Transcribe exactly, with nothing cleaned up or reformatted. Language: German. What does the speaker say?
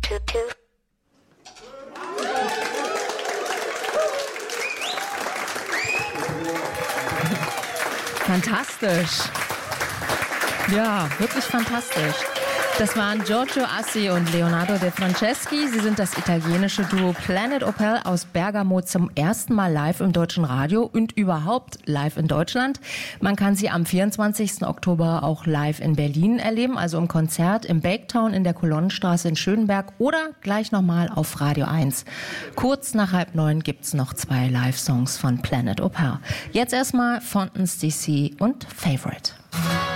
Fantastisch. Ja, wirklich fantastisch. Das waren Giorgio Assi und Leonardo De Franceschi. Sie sind das italienische Duo Planet Opel aus Bergamo zum ersten Mal live im deutschen Radio und überhaupt live in Deutschland. Man kann sie am vierundzwanzigsten Oktober auch live in Berlin erleben, also im Konzert im Baketown in der Kolonnenstraße in Schönberg oder gleich nochmal auf Radio eins. Kurz nach halb neun gibt's noch zwei Live-Songs von Planet Opel. Jetzt erstmal Fontaine's D C und Favorite.